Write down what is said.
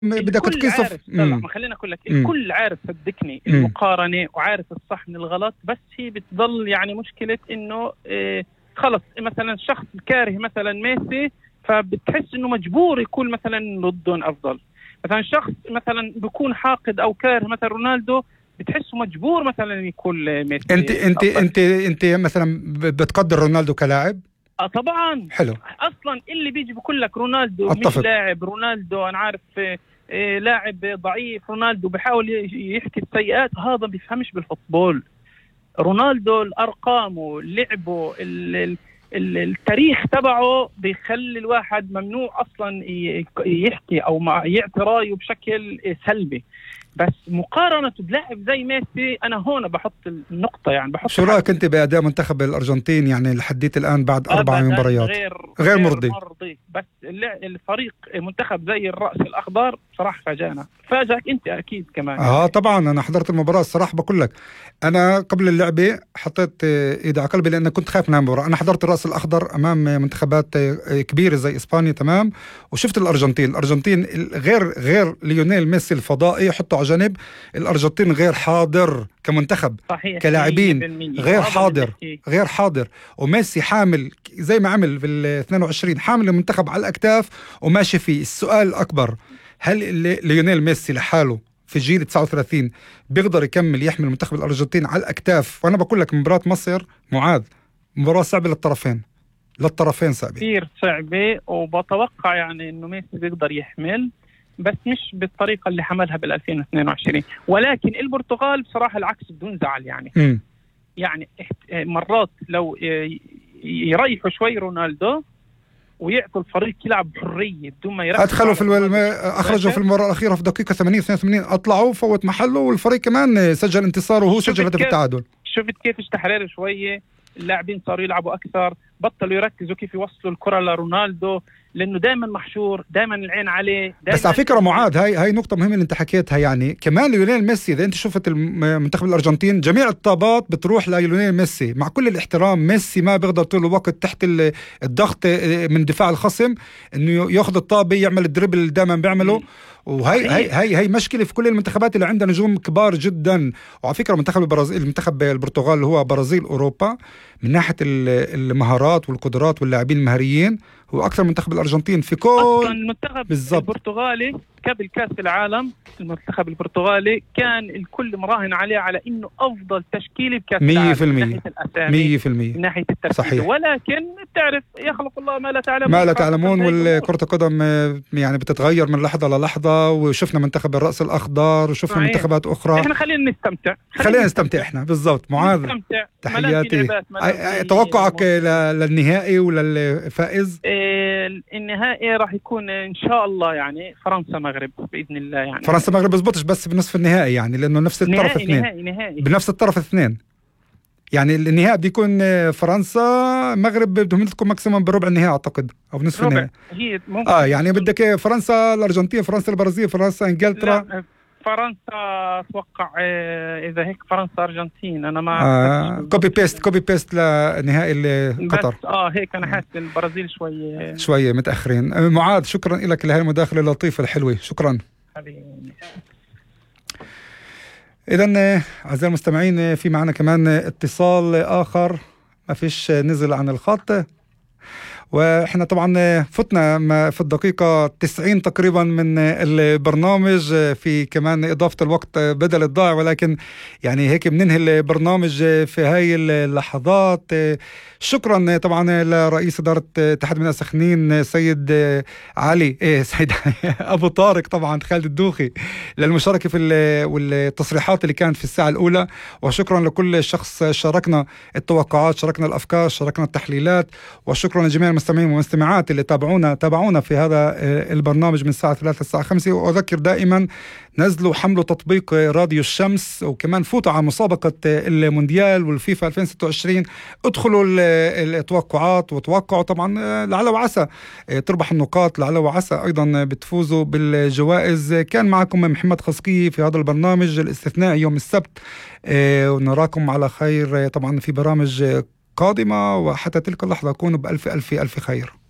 بدك الكل تقيسه عارف ما خلينا أقول لك، الكل عارف صدقني المقارنة وعارف الصح من الغلط، بس هي بتضل يعني مشكلة إنه خلص مثلا شخص كاره مثلا ميسي، فبتحس إنه مجبور يكون مثلا ضدهم أفضل. مثلا شخص مثلا بيكون حاقد أو كاره مثلا رونالدو، بتحسه مجبور مثلا يكون ميسي. انت مثلا بتقدر رونالدو كلاعب؟ طبعا. حلو. اصلا اللي بيجي بقول لك رونالدو أتفق. مش لاعب، رونالدو انا عارف لاعب ضعيف، رونالدو بيحاول يحكي السيئات، هذا ما بيفهمش بالفوتبول. رونالدو الارقام لعبه التاريخ تبعه بيخلي الواحد ممنوع اصلا يحكي او يعطي رايه بشكل سلبي، بس مقارنته بلاعب زي ميسي انا هون بحط النقطة. يعني بحط. شو رأيك انت بأداء منتخب الأرجنتين يعني لحديت الآن بعد 4 مباريات؟ غير مرضي. بس الفريق منتخب زي الرأس الأخضر صراحة فاجأك انت اكيد كمان. طبعا انا حضرت المباراة الصراحة، بقول لك انا قبل اللعبة حطيت ايدي على قلبي لان كنت خايف من المباراة. انا حضرت الرأس الأخضر امام منتخبات كبيرة زي اسبانيا تمام، وشفت الأرجنتين غير ليونيل ميسي الفضائي حطه على جنب. الأرجنتين غير حاضر كمنتخب، صحيح. كلاعبين غير حاضر. وميسي حامل زي ما عمل في 22 حامل المنتخب على الأكتاف وماشي فيه. السؤال الأكبر، هل ليونيل ميسي لحاله في جيل 39 بيقدر يكمل يحمل منتخب الأرجنتين على الأكتاف؟ وأنا بقول لك مباراة مصر معاذ مباراة صعبة للطرفين صعبة كثير صعبة، وبتوقع يعني إنه ميسي بيقدر يحمل، بس مش بالطريقة اللي حملها بال2022. ولكن البرتغال بصراحة العكس بدون زعل يعني مرات لو يريحوا شوي رونالدو ويعطوا الفريق يلعب بحرية بدون ما يركز. أدخلوا أخرجوا في المباراة الأخيرة في دقيقة 80-82 أطلعوا فوت محله، والفريق كمان سجل انتصار وهو سجل هدف التعادل. شفت كيف استحرار شوية اللاعبين صاروا يلعبوا أكثر، بطلوا يركزوا كيف يوصلوا الكرة لرونالدو لأنه دائما محشور، دائما العين عليه. بس على فكرة معاذ هاي نقطة مهمة اللي انت حكيتها. يعني كمان ليونيل ميسي إذا انت شفت منتخب الأرجنتين جميع الطابات بتروح لليونيل ميسي. مع كل الاحترام ميسي ما بيقدر طول الوقت تحت الضغط من دفاع الخصم انه ياخذ الطابة يعمل الدريبل اللي دائما بيعمله. وهي مشكلة في كل المنتخبات اللي عندها نجوم كبار جدا. وعلى فكرة المنتخب البرتغال اللي هو برازيل أوروبا من ناحية المهارات والقدرات واللاعبين المهاريين هو أكثر منتخب الأرجنتين في كل. أصلا المنتخب البرتغالي قبل كأس العالم، المنتخب البرتغالي كان الكل مراهن عليه على إنه أفضل تشكيل بكأس العالم 100% من ناحية الأسامي 100% من ناحية التركيز. صحيح. ولكن بتعرف يخلق الله ما لا تعلمون. والكرة القدم يعني بتتغير من لحظة للحظة، وشفنا منتخب الرأس الأخضر وشفنا منتخبات أخرى. إحنا خلينا نستمتع إحنا بالضبط. معاذ تحياتي. توقعك للنهائي وللفائز؟ النهائي راح يكون إن شاء الله يعني فرنسا مغرب بإذن الله. يعني فرنسا مغرب بزبطش بس بنصف النهائي يعني لأنه نفس الطرف اثنين. نهائي بنفس الطرف اثنين يعني النهائي بيكون فرنسا مغرب بدهم لكم ماكسيموم بربع النهائي أعتقد أو بنصف النهائي. يعني بدك فرنسا الأرجنتين، فرنسا البرازيل، فرنسا إنجلترا. فرنسا اتوقع اذا هيك فرنسا ارجنتين. انا ما كوبي بيست لنهائي قطر. هيك انا حاسس البرازيل شويه متاخرين. معاذ شكرا لك لهي المداخله اللطيفه الحلوه، شكرا حبيبي. اذا اعزائي المستمعين في معنا كمان اتصال اخر ما فيش نزل عن الخط، واحنا طبعا فتنا في الدقيقة 90 تقريبا من البرنامج، في كمان إضافة الوقت بدل الضائع، ولكن يعني هيك بننهي البرنامج في هاي اللحظات. شكرا طبعا لرئيس إدارة اتحاد ميناء سخنين سيد علي سيد أبو طارق، طبعا خالد الدوخي، للمشاركة في والتصريحات اللي كانت في الساعة الأولى. وشكرا لكل شخص شاركنا التوقعات، شاركنا الأفكار، شاركنا التحليلات. وشكرا لجميع المستمعين والمستمعات اللي تابعونا في هذا البرنامج من الساعة 3 للساعة 5. وأذكر دائما نزلوا حملوا تطبيق راديو الشمس، وكمان فوتوا على مسابقة المونديال والفيفا 2026. ادخلوا التوقعات وتوقعوا طبعا لعل وعسى تربح النقاط، لعل وعسى أيضا بتفوزوا بالجوائز. كان معكم محمد خصقي في هذا البرنامج الاستثنائي يوم السبت، ونراكم على خير طبعا في برامج قادمة، وحتى تلك اللحظة كونوا بألف ألف ألف خير.